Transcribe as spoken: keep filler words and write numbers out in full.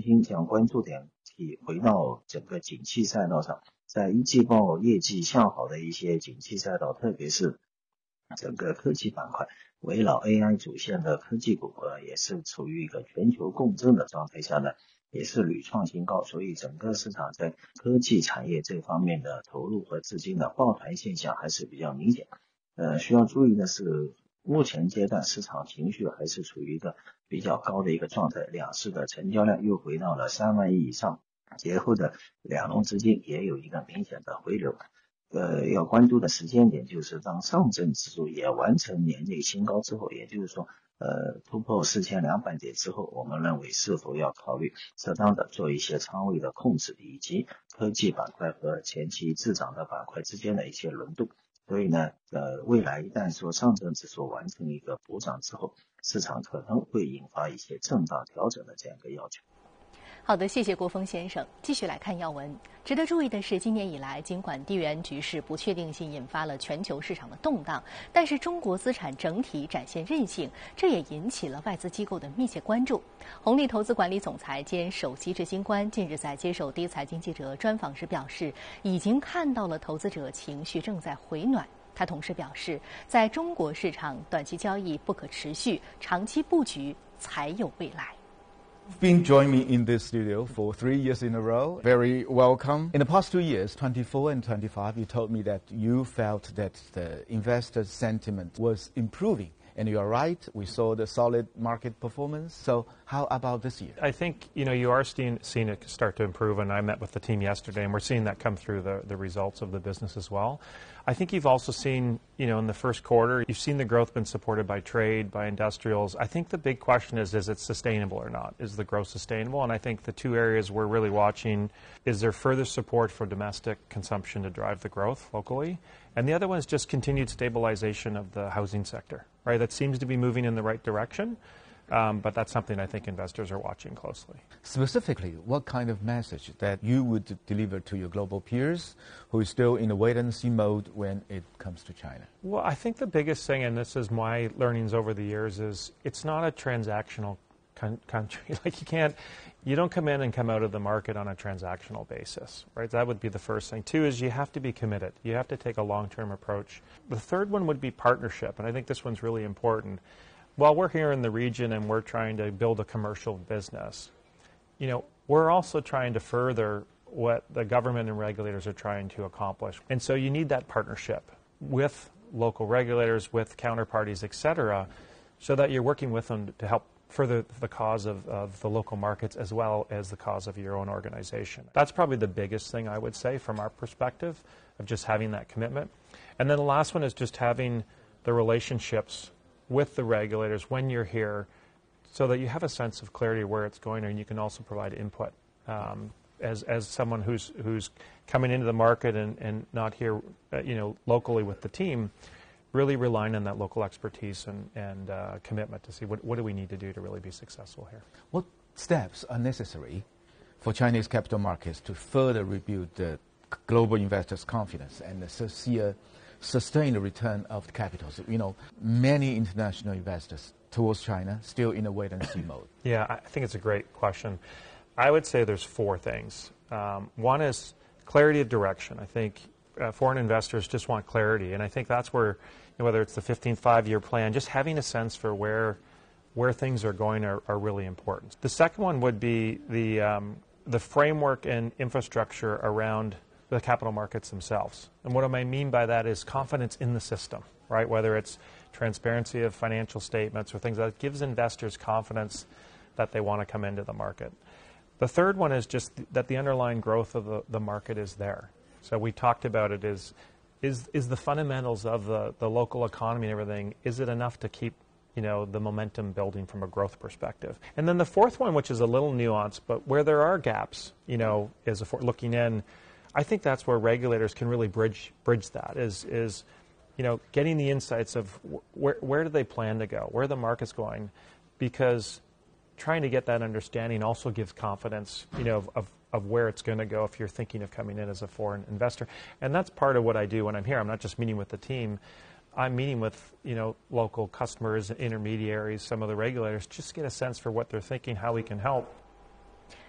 重新将关注点提回到整个景气赛道上。在一季报业绩向好的一些景气赛道，特别是整个科技板块，围绕 A I 主线的科技股呃也是处于一个全球共振的状态下呢，也是屡创新高，所以整个市场在科技产业这方面的投入和资金的抱团现象还是比较明显。呃，需要注意的是，目前阶段市场情绪还是处于一个比较高的一个状态，两市的成交量又回到了三万亿以上，节后的两融资金也有一个明显的回流。呃，要关注的时间点就是当上证指数也完成年内新高之后，也就是说呃突破四千两百点之后，我们认为是否要考虑适当的做一些仓位的控制，以及科技板块和前期滞涨的板块之间的一些轮动。所以呢，呃，未来一旦说上证指数完成一个补涨之后，市场可能会引发一些震荡调整的这样一个要求。 好的，谢谢郭峰先生。继续来看要闻。值得注意的是，今年以来，尽管地缘局势不确定性引发了全球市场的动荡，但是中国资产整体展现韧性，这也引起了外资机构的密切关注。红利投资管理总裁兼首席执行官近日在接受第一财经记者专访时表示，已经看到了投资者情绪正在回暖。他同时表示，在中国市场，短期交易不可持续，长期布局才有未来。 You've been joining me in this studio for three years in a row. Very welcome. In the past two years, twenty-four and twenty-five, you told me that you felt that the investor sentiment was improving. And you are right, we saw the solid market performance. So how about this year? I think, you know, you are seeing, seeing it start to improve, and I met with the team yesterday, and we're seeing that come through the, the results of the business as well. I think you've also seen, you know, in the first quarter, you've seen the growth been supported by trade, by industrials. I think the big question is, is it sustainable or not? Is the growth sustainable? And I think the two areas we're really watching, is there further support for domestic consumption to drive the growth locally? And the other one is just continued stabilization of the housing sector, right? That seems to be moving in the right direction, um, but that's something I think investors are watching closely. Specifically, what kind of message that you would deliver to your global peers who is still in a wait-and-see mode when it comes to China? Well, I think the biggest thing, and this is my learnings over the years, is it's not a transactional country. Like you can't, you don't come in and come out of the market on a transactional basis, right? That would be the first thing. Two is you have to be committed. You have to take a long-term approach. The third one would be partnership, and I think this one's really important. While we're here in the region and we're trying to build a commercial business, you know, we're also trying to further what the government and regulators are trying to accomplish. And so you need that partnership with local regulators, with counterparties, et cetera, so that you're working with them to help further the cause of, of the local markets as well as the cause of your own organization. That's probably the biggest thing I would say from our perspective of just having that commitment. And then the last one is just having the relationships with the regulators when you're here so that you have a sense of clarity of where it's going, and you can also provide input. Um, as, as someone who's, who's coming into the market and, and not here, uh, you know, locally with the team, really relying on that local expertise and, and uh, commitment to see what, what do we need to do to really be successful here. What steps are necessary for Chinese capital markets to further rebuild the global investors' confidence and see a sustained return of the capitals? You know, many international investors towards China still in a wait-and-see mode. Yeah, I think it's a great question. I would say there's four things. Um, one is clarity of direction. I think uh, foreign investors just want clarity, and I think that's where, you know, whether it's the fifteenth five-year plan, just having a sense for where where things are going are, are really important. The second one would be the um, the framework and infrastructure around the capital markets themselves. And what I mean by that is confidence in the system, right? Whether it's transparency of financial statements or things that gives investors confidence that they want to come into the market. The third one is just th- that the underlying growth of the, the market is there. So we talked about it is, is, is the fundamentals of the, the local economy and everything, is it enough to keep, you know, the momentum building from a growth perspective? And then the fourth one, which is a little nuanced, but where there are gaps, you know, is a for, looking in, I think that's where regulators can really bridge bridge that, is, is you know, getting the insights of wh- where, where do they plan to go, where the market's going, because trying to get that understanding also gives confidence, you know, of, of, of where it's going to go if you're thinking of coming in as a foreign investor. And that's part of what I do when I'm here. I'm not just meeting with the team. I'm meeting with, you know, local customers, intermediaries, some of the regulators, just get a sense for what they're thinking, how we can help.